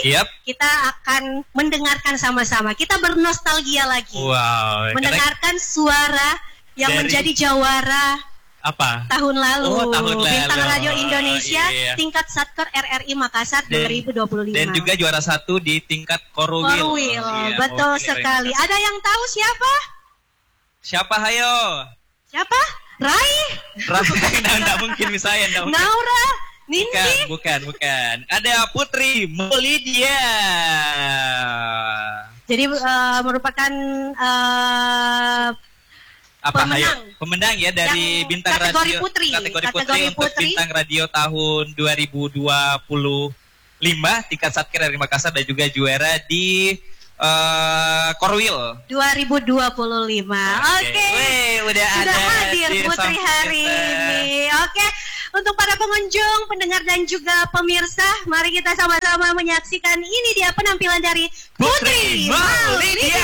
kita akan mendengarkan sama-sama. Kita bernostalgia lagi. Wow. Mendengarkan suara yang menjadi jawara tahun lalu. Bintang Radio Indonesia tingkat Satkor RRI Makassar 2025. Dan juga juara 1 di tingkat Korwil. Betul sekali. Ada yang tahu siapa? Siapa hayo? Siapa? Rai? Enggak mungkin misalnya. Naura? Nindi? Bukan. Ada Putri Maulidia. Jadi merupakan pemenang ya dari Bintang kategori Radio Putri. Kategori Putri Bintang Radio tahun 2025 tingkat Satkor RRI Makassar dan juga juara di Korwil 2025. Oke. Sudah hadir Putri hari ini. Oke. Untuk para pengunjung, pendengar dan juga pemirsa, mari kita sama-sama menyaksikan ini dia penampilan dari Putri Maulidia.